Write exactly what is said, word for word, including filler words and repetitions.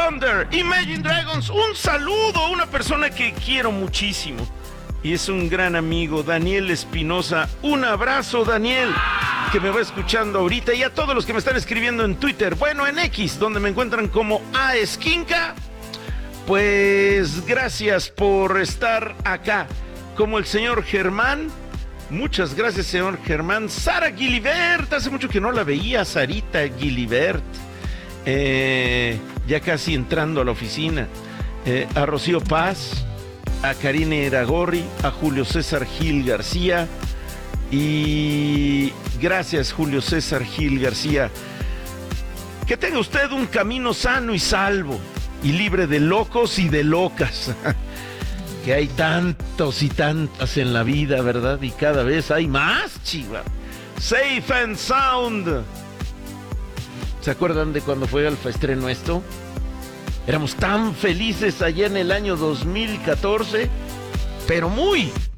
Thunder, Imagine Dragons, un saludo a una persona que quiero muchísimo y es un gran amigo, Daniel Espinosa. Un abrazo, Daniel, que me va escuchando ahorita, y a todos los que me están escribiendo en Twitter, bueno, en X, donde me encuentran como A Esquinca. Pues gracias por estar acá, como el señor Germán. Muchas gracias, señor Germán. Sara Gilibert, hace mucho que no la veía, Sarita Gilibert. Eh, ya casi entrando a la oficina. Eh, a Rocío Paz, a Karine Iragorri, a Julio César Gil García. Y gracias, Julio César Gil García. Que tenga usted un camino sano y salvo, y libre de locos y de locas. Que hay tantos y tantas en la vida, ¿verdad? Y cada vez hay más, chiva. Safe and sound. ¿Se acuerdan de cuando fue Alfa Estreno esto? Éramos tan felices allá en el año dos mil catorce, pero muy,